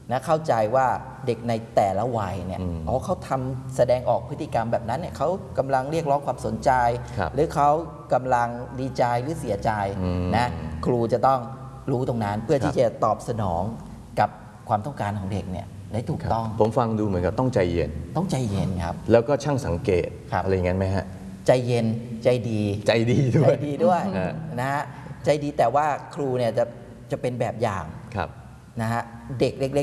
นะเข้าใจว่าเด็กในแต่ละวัยเนี่ยเขาทำแสดงออกพฤติกรรมแบบนั้นเนี่ยเขากำลังเรียกร้องความสนใจหรือเขากำลังดีใจหรือเสียใจนะครูจะต้องรู้ตรงนั้นเพื่อที่จะตอบสนองกับความต้องการของเด็กเนี่ยได้ถูกต้องผมฟังดูเหมือนกับต้องใจเย็นครับแล้วก็ช่างสังเกตอะไรอย่างนั้นไหมฮะใจเย็นใจดีด้วยนะฮะใจดีแต่ว่าครูเนี่ยจะเป็นแบบอย่างนะฮะเด็กเล็ก